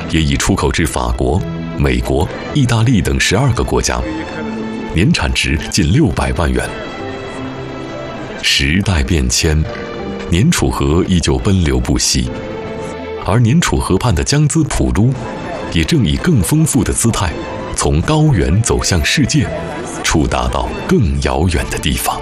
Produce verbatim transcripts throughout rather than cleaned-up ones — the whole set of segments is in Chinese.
也已出口至法国、美国、意大利等十二个国家，年产值近六百万元。时代变迁，年储河依旧奔流不息，而年储河畔的江孜浦撸，也正以更丰富的姿态，从高原走向世界，触达到更遥远的地方。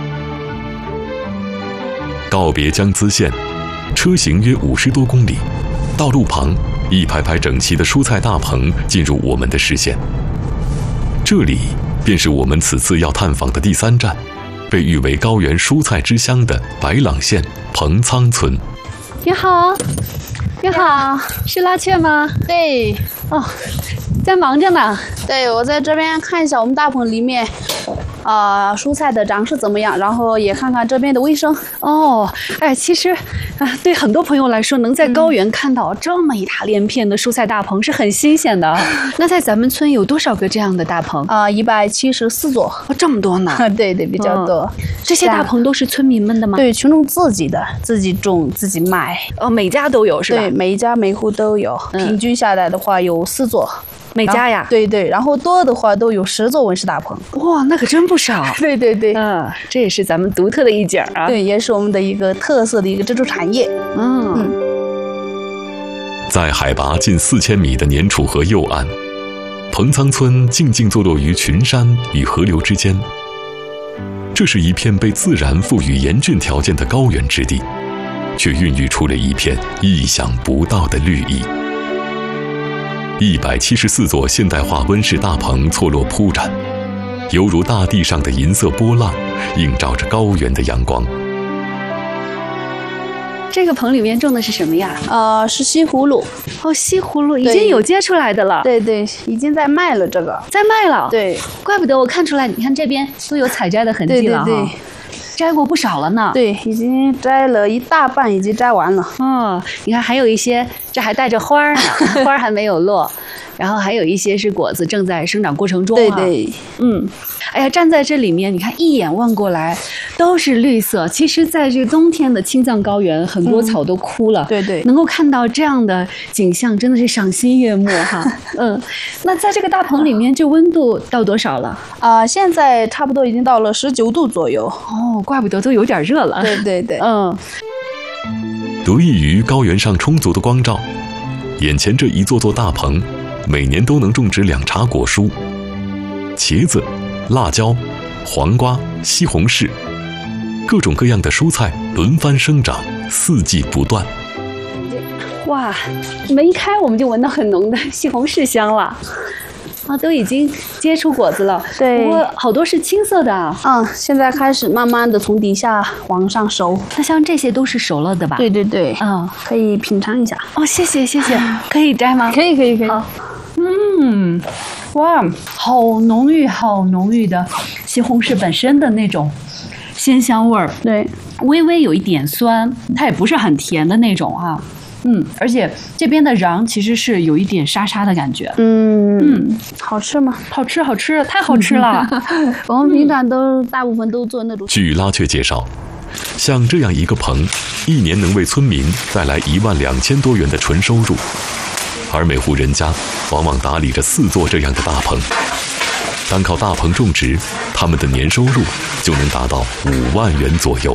告别江孜县，车行约五十多公里，道路旁一排排整齐的蔬菜大棚进入我们的视线。这里便是我们此次要探访的第三站，被誉为高原蔬菜之乡的白朗县彭仓村。 你好，你好，是拉雀吗？ 对， 哦，在忙着呢。 对，我在这边看一下我们大棚里面，啊、呃，蔬菜的长势怎么样，然后也看看这边的卫生。 哦，哎，其实啊，对很多朋友来说，能在高原看到这么一大连片的蔬菜大棚是很新鲜的。那在咱们村有多少个这样的大棚？ 啊、呃，一百七十四座。 哦，这么多呢？ 对对，比较多。 嗯、这些大棚都是村民们的吗？ 对，群众自己的，自己种自己卖。 哦，每家都有是吧？ 对，每一家每户都有。嗯、平均下来的话有四座。 每家呀？ 对对，然后多的话都有十座温室大棚。 哇，那可真不少。 对对对， 嗯，这也是咱们独特的一景啊。 对，也是我们的一个特色的一个支柱产业。 嗯嗯。 在海拔近四千米的年储河右岸，彭仓村静静坐落于群山与河流之间。这是一片被自然赋予严峻条件的高原之地，却孕育出了一片意想不到的绿意。一百七十四座现代化温室大棚错落铺展，犹如大地上的银色波浪，映照着高原的阳光。 这个棚里面种的是什么呀？ 呃，是西葫芦。 哦，西葫芦已经有结出来的了。 对对，已经在卖了，这个在卖了。 对， 怪不得我看出来，你看这边都有采摘的痕迹了哈。 对对对， 摘过不少了呢。 对，已经摘了一大半，已经摘完了。 哦，你看还有一些，这还带着花儿呢，花儿还没有落。然后还有一些是果子正在生长过程中、啊。 对对， 嗯，哎呀，站在这里面，你看一眼望过来都是绿色。其实，在这个冬天的青藏高原，很多草都枯了。 嗯、对对， 能够看到这样的景象，真的是赏心悦目哈。嗯，那在这个大棚里面，这温度到多少了？ 啊、呃，现在差不多已经到了十九度左右。 哦，怪不得都有点热了。 对对对， 嗯。 得益于高原上充足的光照，眼前这一座座大棚。每年都能种植两茬果蔬，茄子、辣椒、黄瓜、西红柿，各种各样的蔬菜轮番生长，四季不断。 哇，门一开我们就闻到很浓的西红柿香了。啊，都已经结出果子了。 对， 不过好多是青色的啊。 嗯，现在开始慢慢的从底下往上熟。 那像这些都是熟了的吧？ 对对对， 嗯， 可以品尝一下。 哦，谢谢谢谢，可以摘吗？ 可以可以可以。 好，嗯，哇，好浓郁好浓郁的西红柿本身的那种鲜香味儿。 对， 微微有一点酸，它也不是很甜的那种啊。嗯，而且这边的瓤其实是有一点沙沙的感觉。 嗯嗯，好吃吗？ 好吃，好吃，太好吃了。 我们平常都、嗯、大部分都做那种。 据拉雀介绍，像这样一个棚，一年能为村民带来一万两千多元的纯收入，而每户人家往往打理着四座这样的大棚。单靠大棚种植，他们的年收入就能达到五万元左右。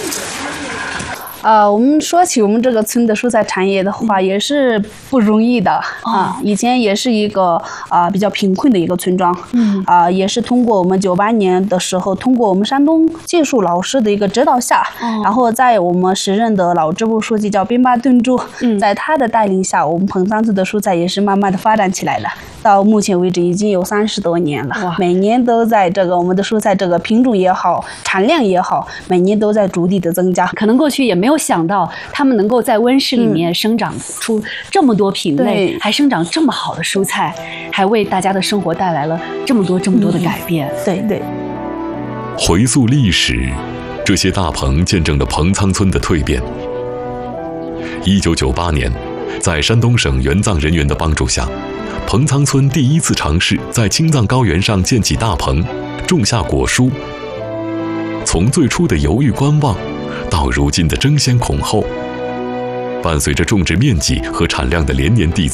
呃，我们说起我们这个村的蔬菜产业的话，也是不容易的啊、 哦呃。以前也是一个啊、呃、比较贫困的一个村庄， 嗯啊、呃，也是通过我们九八年的时候，通过我们山东技术老师的一个指导下， 哦、 然后在我们时任的老支部书记叫宾巴顿珠， 嗯， 在他的带领下，我们彭仓村的蔬菜也是慢慢的发展起来了。到目前为止已经有三十多年了，每年都在这个我们的蔬菜这个品种也好，产量也好，每年都在逐地的增加。 可能过去也没有想到，他们能够在温室里面生长出这么多品类，嗯、还生长这么好的蔬菜，还为大家的生活带来了这么多这么多的改变。 嗯、对对。 回溯历史，这些大棚见证了彭仓村的蜕变。一九九八年，在山东省援藏人员的帮助下，彭仓村第一次尝试在青藏高原上建起大棚，种下果蔬。从最初的犹豫观望，到如今的争先恐后，伴随着种植面积和产量的连年递增。